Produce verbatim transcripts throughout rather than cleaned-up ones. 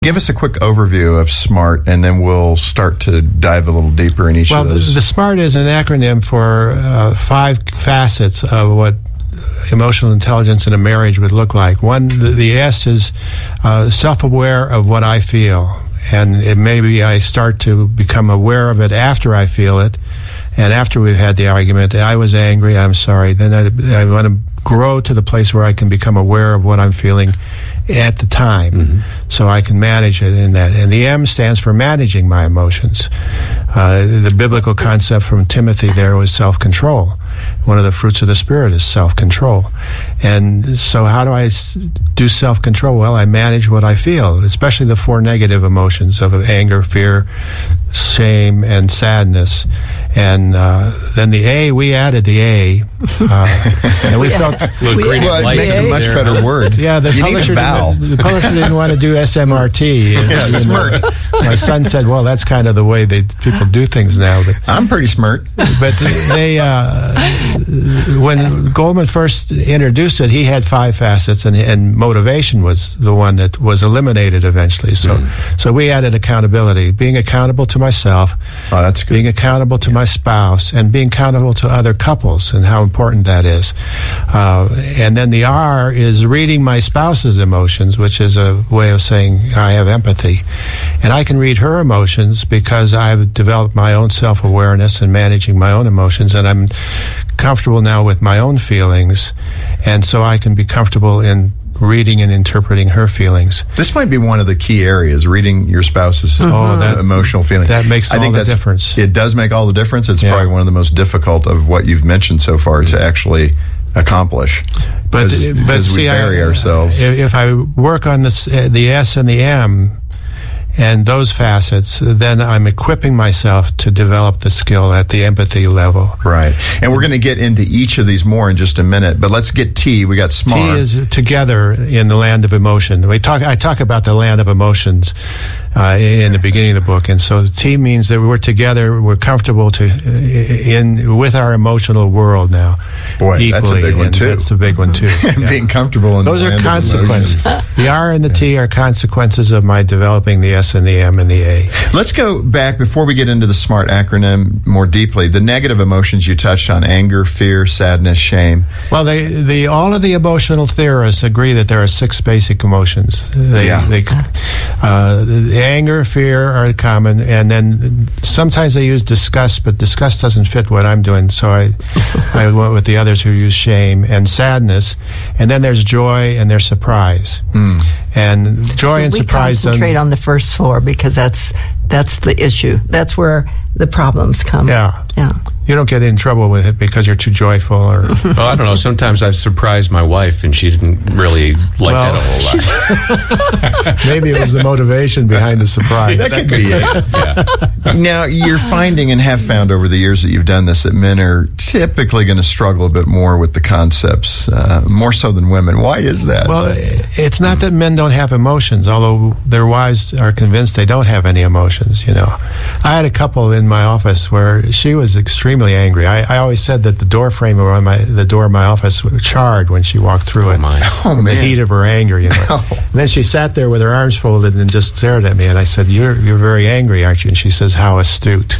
Give us a quick overview of SMART, and then we'll start to dive a little deeper in each well, of those. Well, the SMART is an acronym for uh, five facets of what emotional intelligence in a marriage would look like. One, the, the S is uh, self-aware of what I feel. And it maybe I start to become aware of it after I feel it. And after we've had the argument, I was angry, I'm sorry. Then I, I want to grow to the place where I can become aware of what I'm feeling at the time, mm-hmm. so I can manage it in that. And the M stands for managing my emotions. Uh, the biblical concept from Timothy there was self-control. One of the fruits of the Spirit is self-control. And so how do I do self-control? Well, I manage what I feel, especially the four negative emotions of anger, fear, shame, and sadness. And uh, then the A, we added the A. Uh, and we felt... Well, it makes a much better word. Yeah, the you publisher, need a vowel. Didn't, the publisher didn't want to do S M R T. And, yeah, smart. Know, my son said, well, that's kind of the way they people do things now. But, I'm pretty smart. But they... Uh, when Goldman first introduced it, he had five facets, and, and motivation was the one that was eliminated eventually. So, mm. so we added accountability, being accountable to myself, oh, that's good. being accountable to yeah. my spouse, and being accountable to other couples, and how important that is. Uh, and then the R is reading my spouse's emotions, which is a way of saying I have empathy, and I can read her emotions because I've developed my own self-awareness and managing my own emotions, and I'm comfortable now with my own feelings, and so I can be comfortable in reading and interpreting her feelings. This might be one of the key areas, reading your spouse's mm-hmm. oh, that, emotional feelings. That makes I all think the difference. It does make all the difference. It's yeah. probably one of the most difficult of what you've mentioned so far mm-hmm. to actually accomplish. But, Cause, but cause see, we bury I, ourselves. If I work on this, uh, the S and the M, and those facets, then I'm equipping myself to develop the skill at the empathy level. Right. And we're going to get into each of these more in just a minute, but let's get T. We got SMART. T is together in the land of emotion. We talk. I talk about the land of emotions uh, in the beginning of the book, and so T means that we're together, we're comfortable to in with our emotional world now. Boy, equally, that's a big one too. That's a big one too. Yeah. Being comfortable in those the are land consequences. of emotions. The R and the T are consequences of my developing the S and the M and the A. Let's go back before we get into the SMART acronym more deeply. The negative emotions you touched on: anger, fear, sadness, shame. Well, they, the all of the emotional theorists agree that there are six basic emotions. They, yeah. They, uh, the anger, fear are common, and then sometimes they use disgust, but disgust doesn't fit what I'm doing, so I, I went with the others who use shame and sadness, and then there's joy and there's surprise. Mm. And joy so and we surprise concentrate on the first four because that's that's the issue. That's where the problems come. Yeah. Yeah. You don't get in trouble with it because you're too joyful, or well, I don't know. Sometimes I've surprised my wife, and she didn't really like well, that a whole lot. Maybe it was the motivation behind the surprise. That could be it. Yeah. Now, you're finding and have found over the years that you've done this that men are typically going to struggle a bit more with the concepts, uh, more so than women. Why is that? Well, it's not that men don't have emotions, although their wives are convinced they don't have any emotions, you know. I had a couple in my office where she was extremely angry. I, I always said that the door frame of my the door of my office charred when she walked through oh it. My. Oh, the man. heat of her anger, you know. No. And then she sat there with her arms folded and just stared at me, and I said, "You're you're very angry, aren't you?" And she says, "How astute."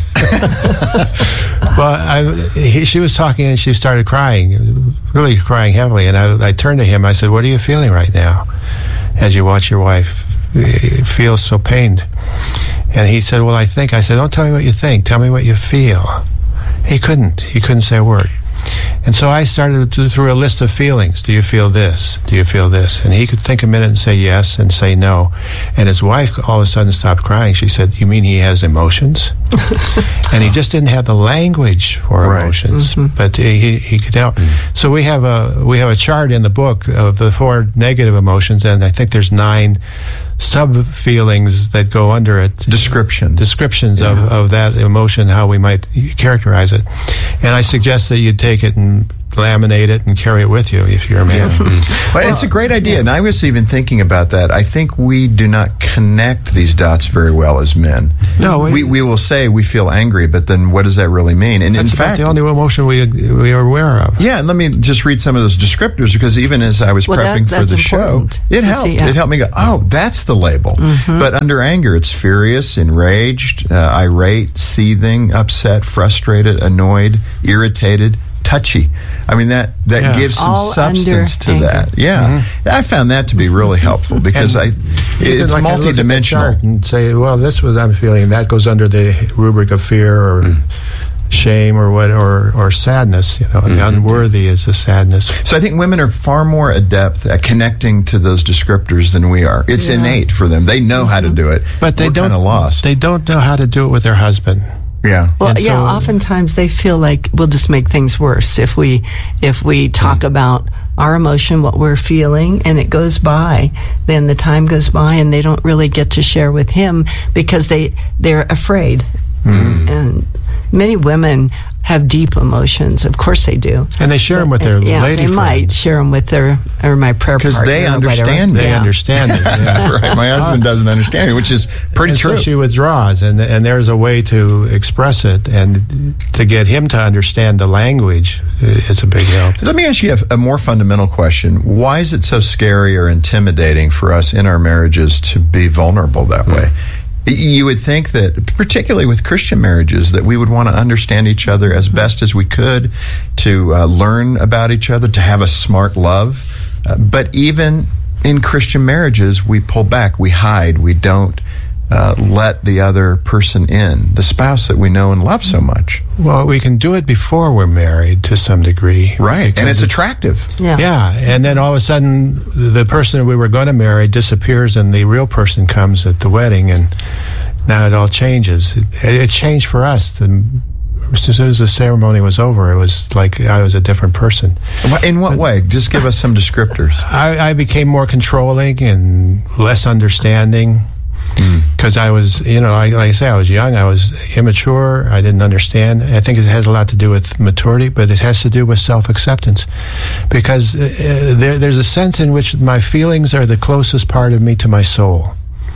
Well, I, he, she was talking and she started crying, really crying heavily. And I, I turned to him. I said, "What are you feeling right now, as you watch your wife feel so pained?" And he said, "Well, I think." I said, "Don't tell me what you think. Tell me what you feel." He couldn't. He couldn't say a word. And so I started to, through a list of feelings. Do you feel this? Do you feel this? And he could think a minute and say yes and say no. And his wife all of a sudden stopped crying. She said, "You mean he has emotions?" And he just didn't have the language for right. emotions, mm-hmm. but he he could help. Mm-hmm. So we have a we have a chart in the book of the four negative emotions, and I think there's nine sub feelings that go under it. Description. Descriptions yeah. of, of that emotion, how we might characterize it. And I suggest that you take it and laminate it and carry it with you if you're a man. Well, it's a great idea, and I was even thinking about that. I think we do not connect these dots very well as men. No, we, we, we will say we feel angry, but then what does that really mean? And in that's fact, the only emotion we we are aware of. yeah, and let me just read some of those descriptors, because even as I was Well, prepping that- for the that's show, important it to helped. see, yeah. It helped me go, oh, that's the label. But under anger, it's furious, enraged, uh, irate, seething, upset, frustrated, annoyed, irritated, touchy. I mean, that, that Yeah. gives some All substance to under that. Yeah. I found that to be really helpful, because I, You it's can, like, look at the multidimensional. chart and say, well, this is what I'm feeling. That goes under the rubric of fear or shame or what, or, or sadness. You know, the unworthy is the sadness. So I think women are far more adept at connecting to those descriptors than we are. It's innate for them. They know how to do it. But they We're don't. kind of lost. They don't know how to do it with their husband. yeah. Well, And yeah, so- oftentimes they feel like we'll just make things worse if we if we talk about our emotion, what we're feeling, and it goes by. Then the time goes by, and they don't really get to share with him because they they're afraid. And many women have deep emotions. Of course they do. And they share them with their yeah, lady they might friends. share them with their or my prayer partner. Because they or whatever. understand They me. Yeah. understand it. Yeah. Right. My husband doesn't understand me, which is pretty and true. So she withdraws, and and there's a way to express it, and to get him to understand the language is a big help. Let me ask you a, a more fundamental question. Why is it so scary or intimidating for us in our marriages to be vulnerable that way? You would think that, particularly with Christian marriages, that we would want to understand each other as best as we could, to uh, learn about each other, to have a smart love. Uh, but even in Christian marriages, we pull back, we hide, we don't uh, let the other person in, the spouse that we know and love so much. Well, we can do it before we're married to some degree. Right. And Because it's attractive. Yeah. Yeah, and then all of a sudden, the person we were going to marry disappears, and the real person comes at the wedding, and now it all changes. It, it changed for us. The, as soon as the ceremony was over, it was like I was a different person. In what way? Just give us some descriptors. I, I became more controlling and less understanding. Because I was, you know, I, like I say, I was young, I was immature, I didn't understand. I think it has a lot to do with maturity, but it has to do with self-acceptance. Because uh, there, there's a sense in which my feelings are the closest part of me to my soul.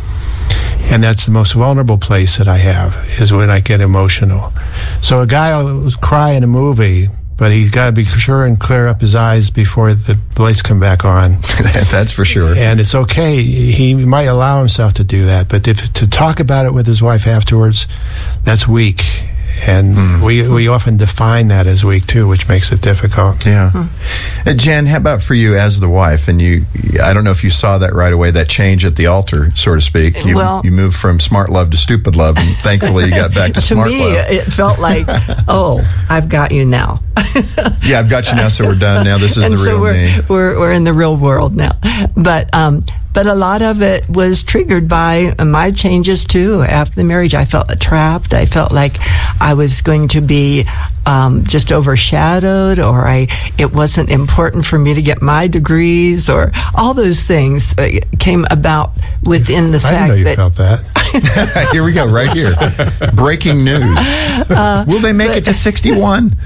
And that's the most vulnerable place that I have, is when I get emotional. So a guy will cry in a movie, but he's got to be sure and clear up his eyes before the lights come back on. That's for sure. And it's okay. He might allow himself to do that, but if to talk about it with his wife afterwards, that's weak. And Mm. we we often define that as weak too, which makes it difficult. Yeah. Uh, Jen, how about for you as the wife? And you, I don't know if you saw that right away, that change at the altar, so to speak. You, Well- you moved from smart love to stupid love, and thankfully you got back to, To smart me, love. it felt like, oh, I've got you now. Yeah, I've got you now, so we're done. Now this is and the so real we're, me. we're we're in the real world now. But um, but a lot of it was triggered by my changes too. After the marriage, I felt trapped. I felt like I was going to be um, just overshadowed, or I it wasn't important for me to get my degrees, or all those things uh, came about within the I fact didn't know you that. felt that. Here we go, right here. Breaking news. Will they make it to sixty-one?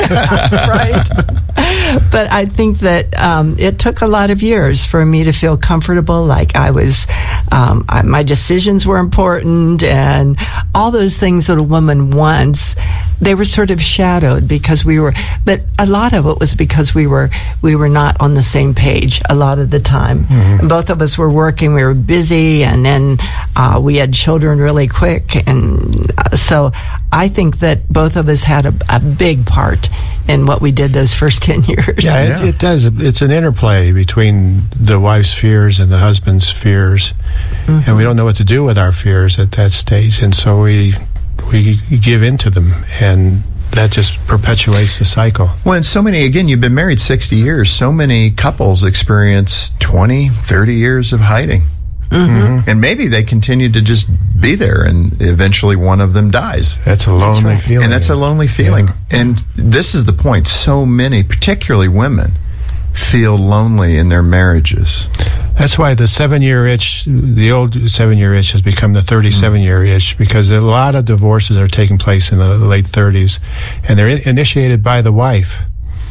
Right. But I think that um, it took a lot of years for me to feel comfortable, like I was, um, I, my decisions were important, and all those things that a woman wants, they were sort of shadowed because we were, but a lot of it was because we were, we were not on the same page a lot of the time. Mm-hmm. Both of us were working, we were busy, and then uh, we had children really quick. And uh, so I think that both of us had a, a big part in what we did those first ten years. Yeah, Yeah. It, it does. It's an interplay between the wife's fears and the husband's fears, mm-hmm. and we don't know what to do with our fears at that stage, and so we we give in to them, and that just perpetuates the cycle. Well, and so many, again, you've been married sixty years. So many couples experience twenty, thirty years of hiding. Mm-hmm. And maybe they continue to just be there, and eventually one of them dies. That's a lonely right. feeling. And that's a lonely feeling. Yeah. And this is the point. So many, particularly women, feel lonely in their marriages. That's why the seven-year itch, the old seven-year itch, has become the thirty-seven-year itch, because a lot of divorces are taking place in the late thirties, and they're in- initiated by the wife.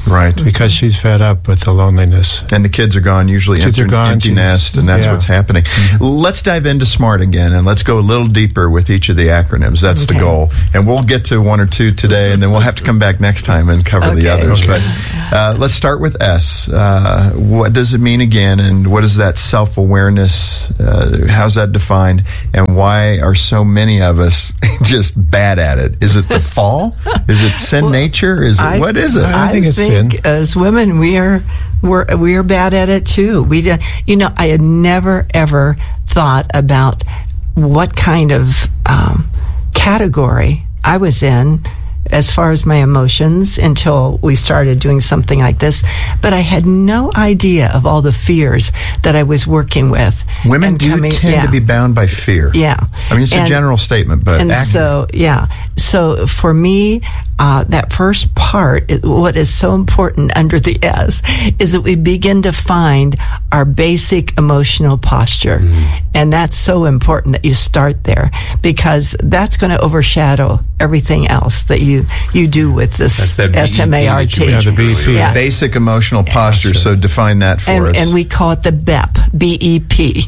Right. because she's fed up with the loneliness. And the kids are gone, usually Kids empty, are gone, empty she's- nest, and that's yeah. what's happening. Let's dive into SMART again, and let's go a little deeper with each of the acronyms. That's Okay. the goal. And we'll get to one or two today, and then we'll have to come back next time and cover the Okay. others. Okay. But uh, let's start with S. Uh, what does it mean again, and what is that self-awareness? Uh, how's that defined, and why are so many of us just bad at it? Is it the fall? Is it sin nature? Is it, I- what is it? I think it's sin. as women, we are we're we are bad at it too. We, do- you know, I had never ever thought about what kind of um, category I was in as far as my emotions until we started doing something like this. But I had no idea of all the fears that I was working with. Women and do coming- tend yeah. to be bound by fear. Yeah. I mean, it's a And- general statement, but and accurate. so yeah so for me uh, that first part is, what is so important under the S is that we begin to find our basic emotional posture, and that's so important that you start there, because that's going to overshadow everything else that you you do with this That's that S M A R T. B E P that you Yeah, the B E P. Yeah. Basic emotional posture. So define that for and, us. and we call it the B E P, B E P.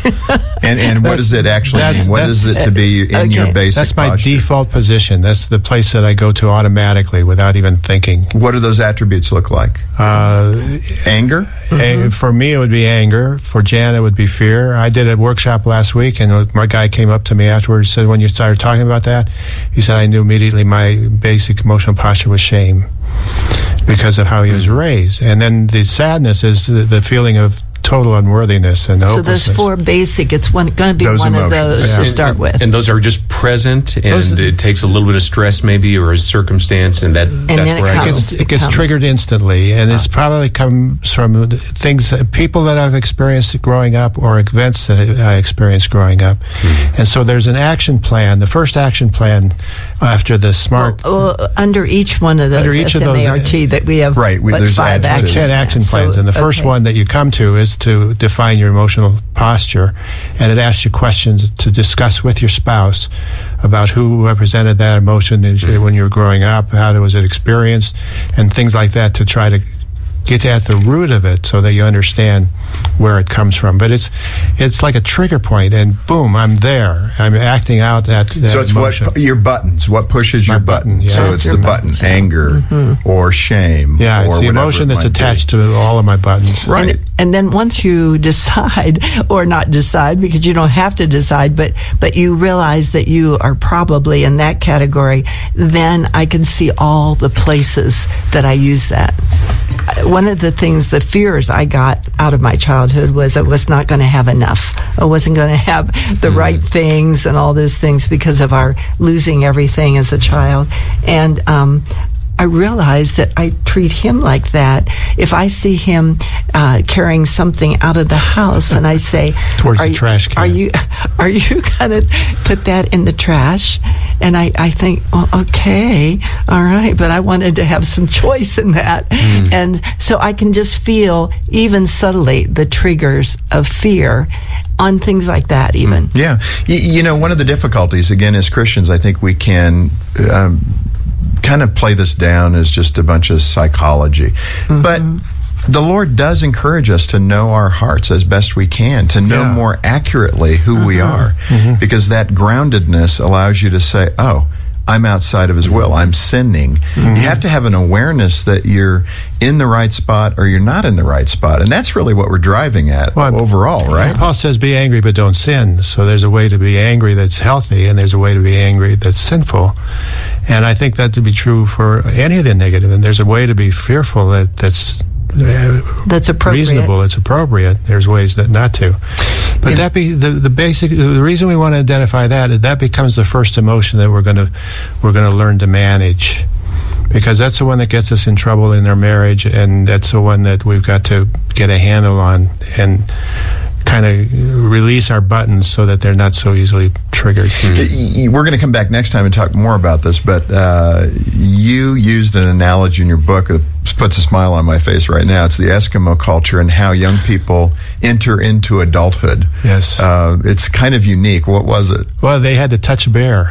and, and what does it actually That's- mean? What is it that's- to be in your okay. basic That's my posture? default position. That's the place that I go to automatically without even thinking. What do those attributes look like? Uh, Anger? a- for me, it would be anger. For Jan, it would be fear. I did a workshop last week, and my guy came up to me afterwards and said, when you started talking about that, he said, I knew immediately my basic emotional posture was shame because of how he was raised. And then the sadness is the, the feeling of total unworthiness and So hopelessness. there's four basic. It's one going to be Those one emotions. of those Yeah. to And- start with. And those are just present, and Those- it takes a little bit of stress, maybe, or a circumstance, and that that's then it where I comes. get. gets, It it gets comes. triggered instantly, and it's probably comes from things, people that I've experienced growing up or events that I experienced growing up. And so there's an action plan. The first action plan after the SMART. Uh, under each one of those Under each of S M A R those, T that we have, Right, we- what, there's five adjectives. action ten action plans, So, and the first okay. one that you come to is to define your emotional posture, and it asks you questions to discuss with your spouse about who represented that emotion as- when you were growing up, how was it experienced, and things like that, to try to get at the root of it so that you understand where it comes from. But it's it's like a trigger point, and boom, I'm there. I'm acting out that, that So it's emotion. what your buttons. What pushes My your button, button? yeah. So it's Your the buttons, button, yeah. anger or shame. yeah, or it's the whatever emotion it that's might be. attached to all of my buttons. Right. And, and then once you decide, or not decide, because you don't have to decide, but but you realize that you are probably in that category, then I can see all the places that I use that. Uh, One of the things, the fears I got out of my childhood was I was not going to have enough. I wasn't going to have the right things and all those things because of our losing everything as a child. And um, I realize that I treat him like that. If I see him uh, carrying something out of the house, and I say, Towards are the you, trash can. Are you are you going to put that in the trash? And I, I think, well, okay, all right, but I wanted to have some choice in that. Mm. And so I can just feel, even subtly, the triggers of fear on things like that, even. Yeah. You, you know, one of the difficulties, again, as Christians, I think we can um, kind of play this down as just a bunch of psychology. Mm-hmm. But the Lord does encourage us to know our hearts as best we can, to know Yeah. more accurately who we are, because that groundedness allows you to say, oh, I'm outside of His will. I'm sinning. You have to have an awareness that you're in the right spot or you're not in the right spot. And that's really what we're driving at Well, overall, right? Paul says, be angry, but don't sin. So there's a way to be angry that's healthy, and there's a way to be angry that's sinful. And I think that to be true for any of the negative. And there's a way to be fearful that that's uh, That's appropriate. reasonable. It's appropriate. There's ways that not to. But that be the the basic. The reason we want to identify that, that becomes the first emotion that we're going to we're going to learn to manage. Because that's the one that gets us in trouble in our marriage, and that's the one that we've got to get a handle on and kind of release our buttons so that they're not so easily triggered. Y- We're going to come back next time and talk more about this, but uh, you used an analogy in your book that puts a smile on my face right now. It's the Eskimo culture and how young people enter into adulthood. Yes. Uh, it's kind of unique. What was it? Well, they had to touch a bear.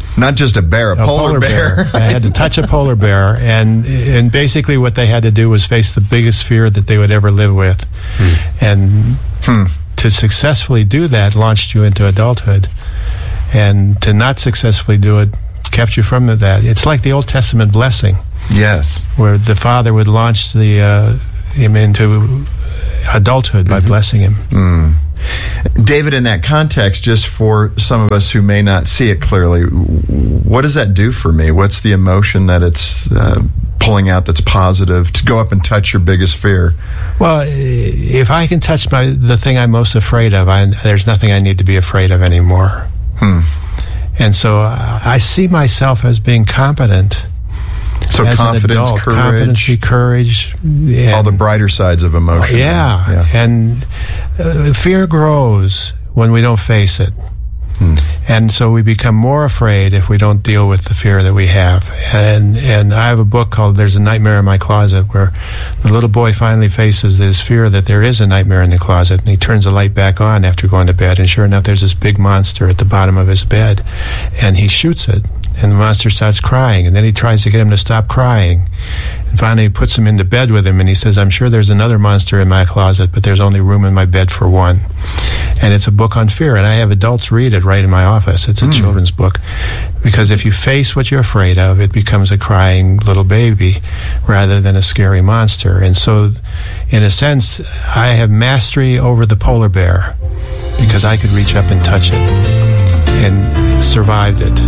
Not just a bear, a, a polar, polar bear. bear. I had to touch a polar bear, and and basically what they had to do was face the biggest fear that they would ever live with, hmm. and hmm. to successfully do that launched you into adulthood, and to not successfully do it kept you from that. It's like the Old Testament blessing. Yes, where the father would launch the uh, him into adulthood by mm-hmm. blessing him. Mm. David, in that context, just for some of us who may not see it clearly, what does that do for me? What's the emotion that it's uh, pulling out that's positive to go up and touch your biggest fear? Well, if I can touch my the thing I'm most afraid of, I, there's nothing I need to be afraid of anymore. Hmm. And so uh, I see myself as being competent. So as confidence, an adult, courage, competency, courage, and, all the brighter sides of emotion. Yeah, yeah. and uh, fear grows when we don't face it, hmm. and so we become more afraid if we don't deal with the fear that we have. And and I have a book called "There's a Nightmare in My Closet," where the little boy finally faces this fear that there is a nightmare in the closet, and he turns the light back on after going to bed, and sure enough, there's this big monster at the bottom of his bed, and he shoots it. And the monster starts crying, and then he tries to get him to stop crying. And finally, he puts him into bed with him, and he says, I'm sure there's another monster in my closet, but there's only room in my bed for one. And it's a book on fear, and I have adults read it right in my office. It's a mm. children's book. Because if you face what you're afraid of, it becomes a crying little baby rather than a scary monster. And so, in a sense, I have mastery over the polar bear because I could reach up and touch it and survived it.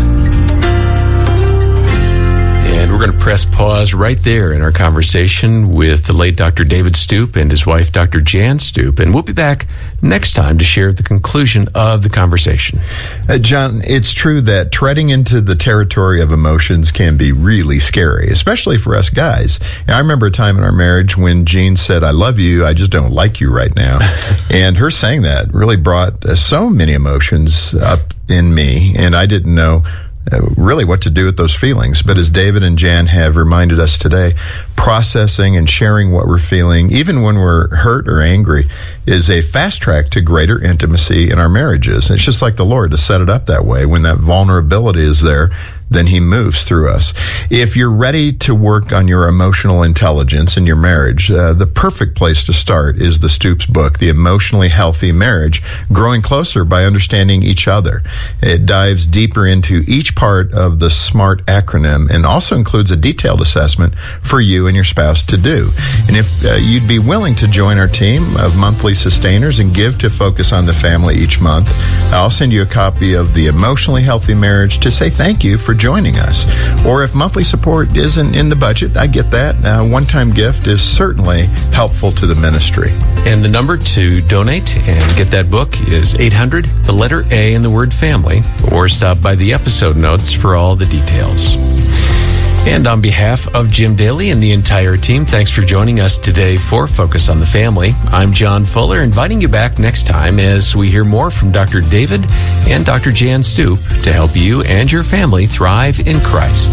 And we're going to press pause right there in our conversation with the late Doctor David Stoop and his wife, Doctor Jan Stoop. And we'll be back next time to share the conclusion of the conversation. Uh, John, it's true that treading into the territory of emotions can be really scary, especially for us guys. I remember a time in our marriage when Jean said, I love you, I just don't like you right now. And her saying that really brought uh, so many emotions up in me, and I didn't know Uh, really what to do with those feelings. But as David and Jan have reminded us today, processing and sharing what we're feeling, even when we're hurt or angry, is a fast track to greater intimacy in our marriages. It's just like the Lord has set it up that way. When that vulnerability is there, then he moves through us. If you're ready to work on your emotional intelligence in your marriage, uh, the perfect place to start is the Stoops book, The Emotionally Healthy Marriage, Growing Closer by Understanding Each Other. It dives deeper into each part of the SMART acronym and also includes a detailed assessment for you and your spouse to do. And if uh, you'd be willing to join our team of monthly sustainers and give to Focus on the Family each month, I'll send you a copy of The Emotionally Healthy Marriage to say thank you for joining us. Or if monthly support isn't in the budget, I get that. A one-time gift is certainly helpful to the ministry. And the number to donate and get that book is eight hundred, the letter A in the word family, or stop by the episode notes for all the details. And on behalf of Jim Daly and the entire team, thanks for joining us today for Focus on the Family. I'm John Fuller, inviting you back next time as we hear more from Doctor David and Doctor Jan Stoop to help you and your family thrive in Christ.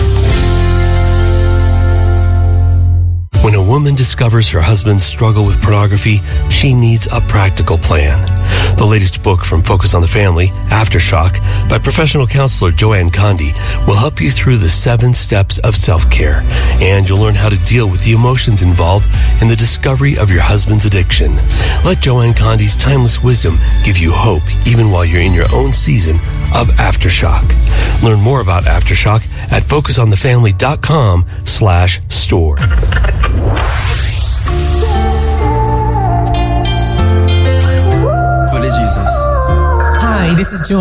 When a woman discovers her husband's struggle with pornography, she needs a practical plan. The latest book from Focus on the Family, Aftershock, by professional counselor Joanne Condi, will help you through the seven steps of self-care, and you'll learn how to deal with the emotions involved in the discovery of your husband's addiction. Let Joanne Condi's timeless wisdom give you hope, even while you're in your own season of Aftershock. Learn more about Aftershock at focusonthefamily.com slash store. Hi, this is Joanne.